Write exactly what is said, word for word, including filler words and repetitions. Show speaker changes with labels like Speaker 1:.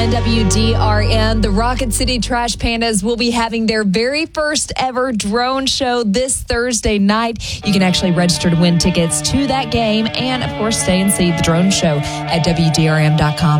Speaker 1: on W D R M. The Rocket City Trash Pandas will be having their very first ever drone show this Thursday night. You can actually register to win tickets to that game and, of course, stay and see the drone show at W D R M dot com.